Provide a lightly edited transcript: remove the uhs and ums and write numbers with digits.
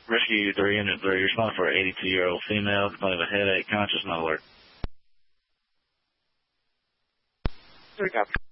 Rescue 3 Unit 3, respond for an 82-year-old female complaining of a headache, conscious, no alert. 3 copy.